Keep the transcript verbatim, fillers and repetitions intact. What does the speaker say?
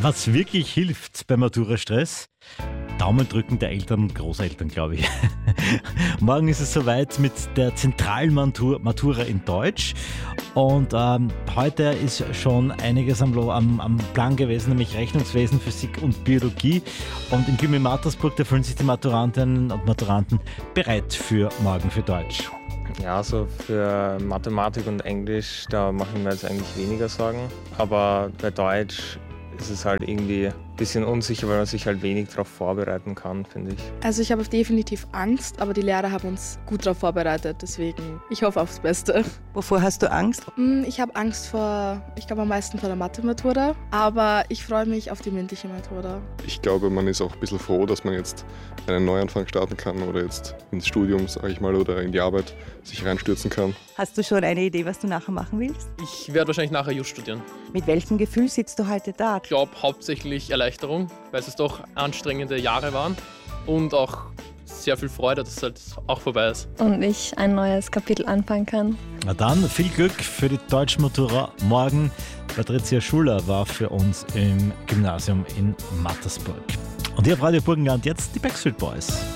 Was wirklich hilft beim Matura-Stress? Daumen drücken der Eltern und Großeltern, glaube ich. Morgen ist es soweit mit der zentralen Matur- Matura in Deutsch. Und ähm, heute ist schon einiges am, am, am Plan gewesen, nämlich Rechnungswesen, Physik und Biologie. Und im Gymnasium Mattersburg, da fühlen sich die Maturantinnen und Maturanten bereit für morgen für Deutsch. Ja, also für Mathematik und Englisch, da mache ich mir jetzt eigentlich weniger Sorgen. Aber bei Deutsch ist es halt irgendwie ein bisschen unsicher, weil man sich halt wenig darauf vorbereiten kann, finde ich. Also ich habe definitiv Angst, aber die Lehrer haben uns gut darauf vorbereitet, deswegen ich hoffe aufs Beste. Wovor hast du Angst? Ich habe Angst vor, ich glaube am meisten vor der Mathe-Matura, aber ich freue mich auf die mündliche Matura. Ich glaube, man ist auch ein bisschen froh, dass man jetzt einen Neuanfang starten kann oder jetzt ins Studium, sage ich mal, oder in die Arbeit sich reinstürzen kann. Hast du schon eine Idee, was du nachher machen willst? Ich werde wahrscheinlich nachher Just studieren. Mit welchem Gefühl sitzt du heute da? Ich glaube hauptsächlich Erleichterung, weil es doch anstrengende Jahre waren und auch sehr viel Freude, dass es halt auch vorbei ist. Und ich ein neues Kapitel anfangen kann. Na dann, viel Glück für die Deutschmatura morgen. Patricia Schuller war für uns im Gymnasium in Mattersburg. Und hier auf Radio Burgenland jetzt die Backstreet Boys.